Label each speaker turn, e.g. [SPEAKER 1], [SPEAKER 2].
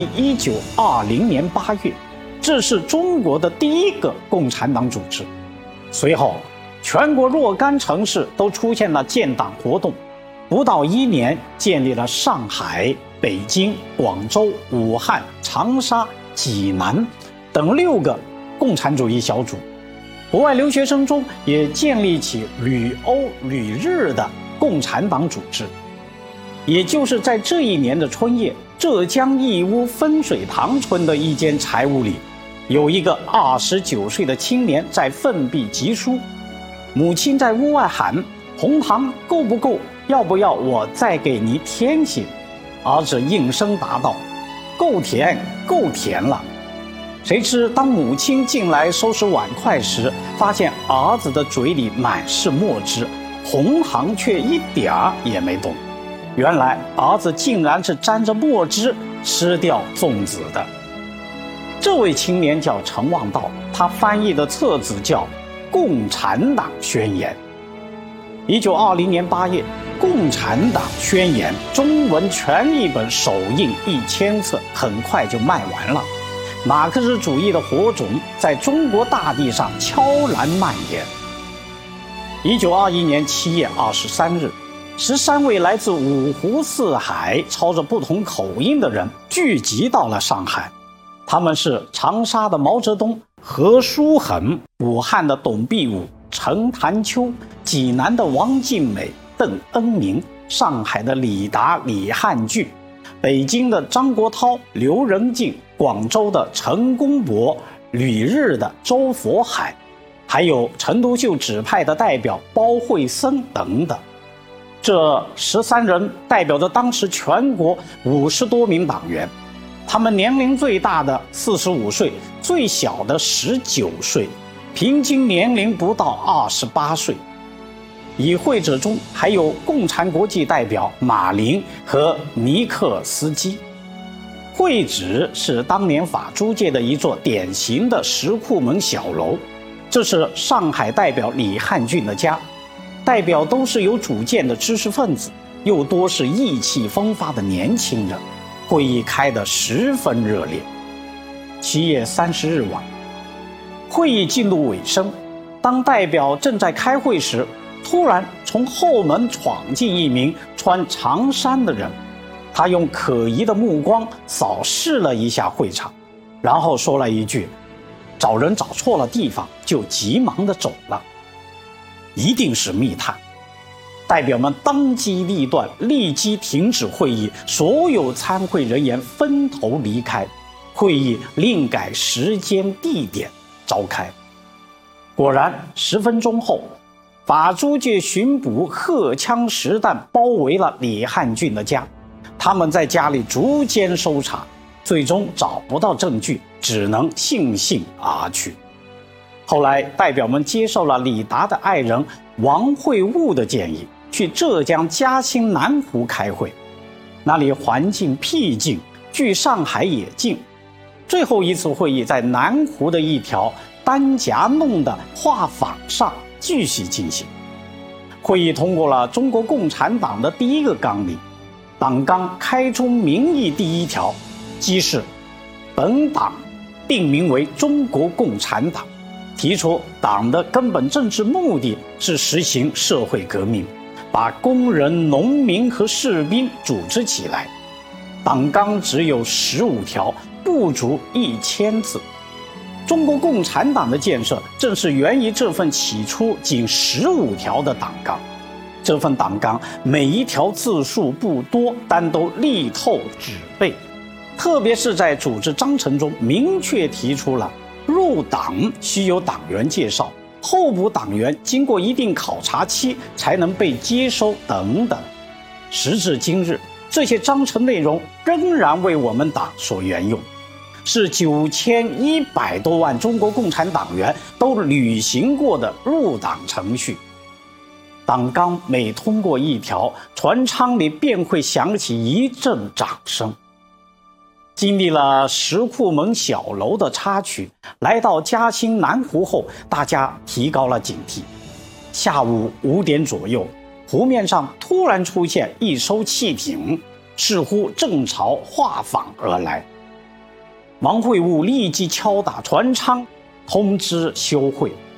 [SPEAKER 1] 1920年8月，这是中国的第一个共产党组织。随后，全国若干城市都出现了建党活动，不到1年，建立了上海、北京、广州、武汉、长沙、济南等6个共产主义小组。国外留学生中也建立起旅欧、旅日的共产党组织。也就是在这一年的春夜，浙江义乌分水塘村的一间柴屋里，有一个29岁的青年在奋笔疾书。母亲在屋外喊：“红糖够不够？要不要我再给你添些？”儿子应声答道：“够甜，够甜了。”谁知当母亲进来收拾碗筷时，发现儿子的嘴里满是墨汁，红糖却一点儿也没动。原来儿子竟然是沾着墨汁吃掉粽子的。这位青年叫陈望道，他翻译的册子叫《共产党宣言》。1920年8月，《共产党宣言》中文全译本首印1000册，很快就卖完了。马克思主义的火种在中国大地上悄然蔓延。1921年7月23日，13位来自五湖四海、操着不同口音的人聚集到了上海。他们是长沙的毛泽东、何叔衡，武汉的董必武、陈潭秋，济南的王尽美、邓恩铭，上海的李达、李汉俊，北京的张国焘、刘仁静，广州的陈公博，旅日的周佛海，还有陈独秀指派的代表包惠僧等等。这13人代表着当时全国50多名党员，他们年龄最大的45岁，最小的19岁，平均年龄不到28岁。与会者中还有共产国际代表马林和尼克斯基。会址是当年法租界的一座典型的石库门小楼，这是上海代表李汉俊的家。代表都是有主见的知识分子，又多是意气风发的年轻人，会议开得十分热烈。7月30日晚，会议进入尾声，当代表正在开会时，突然从后门闯进一名穿长衫的人，他用可疑的目光扫视了一下会场，然后说了一句：“找人找错了地方”，就急忙地走了。一定是密探。代表们当机立断，立即停止会议，所有参会人员分头离开，会议另改时间地点召开。果然10分钟后，法租界巡捕荷枪实弹包围了李汉俊的家，他们在家里逐间搜查，最终找不到证据，只能悻悻而去。后来代表们接受了李达的爱人王会悟的建议，去浙江嘉兴南湖开会，那里环境僻静，距上海也近。最后一次会议在南湖的一条丹夹弄的画舫上继续进行。会议通过了中国共产党的第一个纲领，党纲开宗明义第1条即是本党定名为中国共产党，提出党的根本政治目的是实行社会革命，把工人、农民和士兵组织起来。党纲只有15条，不足1000字。中国共产党的建设正是源于这份起初仅15条的党纲。这份党纲每一条字数不多，但都力透纸背，特别是在组织章程中明确提出了入党需有党员介绍，候补党员经过一定考察期才能被接收等等。时至今日，这些章程内容仍然为我们党所沿用，是9100多万中国共产党员都履行过的入党程序。党纲每通过1条，船舱里便会响起一阵掌声。经历了石库门小楼的插曲，来到嘉兴南湖后，大家提高了警惕。下午5点左右，湖面上突然出现一艘汽艇，似乎正朝画舫而来。 王会悟立即敲打船舱，通知休会。